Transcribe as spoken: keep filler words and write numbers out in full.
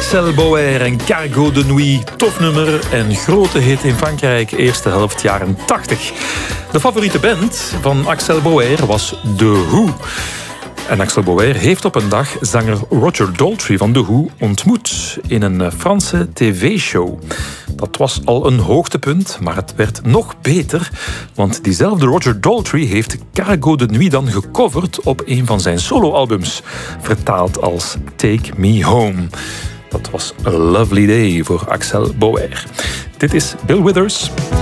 Axel Bauer en Cargo de Nuit. Tof nummer en grote hit in Frankrijk, eerste helft jaren tachtig. De favoriete band van Axel Bauer was The Who. En Axel Bauer heeft op een dag zanger Roger Daltrey van The Who ontmoet in een Franse tv-show. Dat was al een hoogtepunt, maar het werd nog beter, want diezelfde Roger Daltrey heeft Cargo de Nuit dan gecoverd op een van zijn soloalbums, vertaald als Take Me Home. Dat was a lovely day voor Axel Bauer. Dit is Bill Withers.